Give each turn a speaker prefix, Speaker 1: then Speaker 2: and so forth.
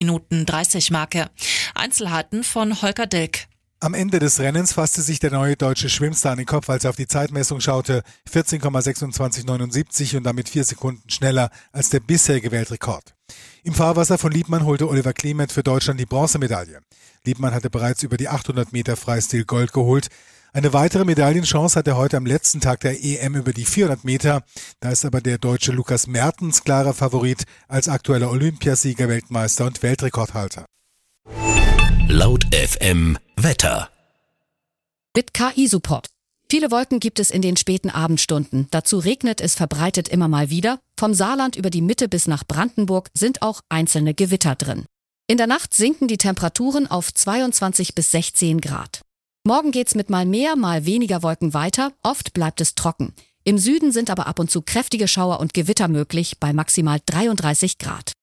Speaker 1: 7:30-Marke. Einzelheiten von Holger Dilk.
Speaker 2: Am Ende des Rennens fasste sich der neue deutsche Schwimmstar an den Kopf, als er auf die Zeitmessung schaute. 14,2679 und damit 4 Sekunden schneller als der bisherige Weltrekord. Im Fahrwasser von Liebmann holte Oliver Clement für Deutschland die Bronzemedaille. Liebmann hatte bereits über die 800 Meter Freistil Gold geholt. Eine weitere Medaillenchance hat er heute am letzten Tag der EM über die 400 Meter. Da ist aber der Deutsche Lukas Mertens klarer Favorit als aktueller Olympiasieger, Weltmeister und Weltrekordhalter.
Speaker 3: Laut FM Wetter.
Speaker 4: Mit KI-Support. Viele Wolken gibt es in den späten Abendstunden. Dazu regnet es verbreitet immer mal wieder. Vom Saarland über die Mitte bis nach Brandenburg sind auch einzelne Gewitter drin. In der Nacht sinken die Temperaturen auf 22 bis 16 Grad. Morgen geht's mit mal mehr, mal weniger Wolken weiter. Oft bleibt es trocken. Im Süden sind aber ab und zu kräftige Schauer und Gewitter möglich bei maximal 33 Grad.